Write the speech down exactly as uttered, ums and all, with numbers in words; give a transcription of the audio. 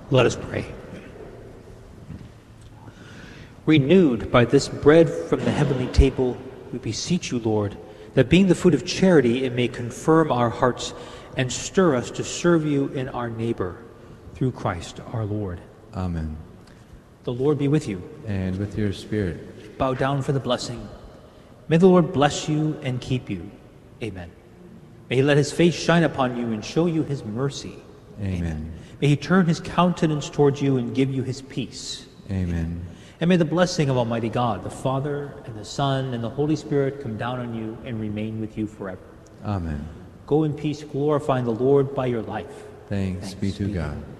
Let us pray. Renewed by this bread from the heavenly table, we beseech you, Lord, that being the food of charity, it may confirm our hearts and stir us to serve you in our neighbor, through Christ our Lord. Amen. The Lord be with you. And with your spirit. Bow down for the blessing. May the Lord bless you and keep you. Amen. May he let his face shine upon you and show you his mercy. Amen. Amen. May he turn his countenance towards you and give you his peace. Amen. And may the blessing of Almighty God, the Father, and the Son, and the Holy Spirit come down on you and remain with you forever. Amen. Go in peace, glorifying the Lord by your life. Thanks, Thanks be to be God.